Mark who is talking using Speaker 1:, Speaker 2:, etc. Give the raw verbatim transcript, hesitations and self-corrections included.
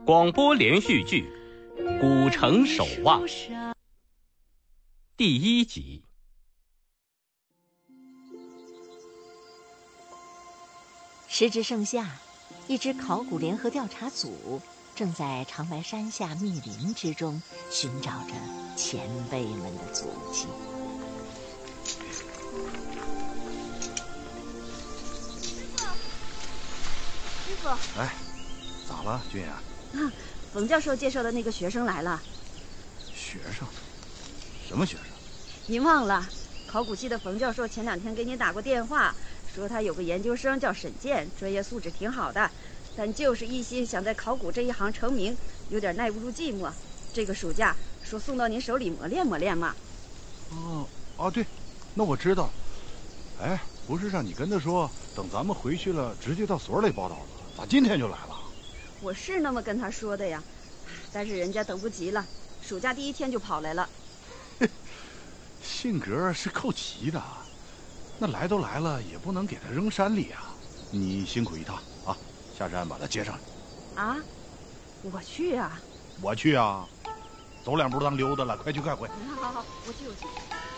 Speaker 1: 广播连续剧《古城守望》第一集。
Speaker 2: 时至盛夏，一支考古联合调查组正在长白山下密林之中寻找着前辈们的足迹。
Speaker 3: 师傅，
Speaker 4: 哎，咋了，君雅？
Speaker 3: 啊，冯教授介绍的那个学生来了。
Speaker 4: 学生？什么学生？
Speaker 3: 您忘了，考古系的冯教授前两天给你打过电话，说他有个研究生叫沈健，专业素质挺好的，但就是一心想在考古这一行成名，有点耐不住寂寞。这个暑假说送到您手里磨练磨练嘛。
Speaker 4: 哦哦，对，那我知道。哎，不是让你跟他说，等咱们回去了，直接到所里报道了，咋今天就来了？
Speaker 3: 我是那么跟他说的呀，但是人家等不及了，暑假第一天就跑来了。
Speaker 4: 性格是够急的，那来都来了，也不能给他扔山里啊。你辛苦一趟啊，下山把他接上来。
Speaker 3: 啊，我去啊！
Speaker 4: 我去啊，走两步当溜达了，快去快回。
Speaker 3: 好好好，我去我去。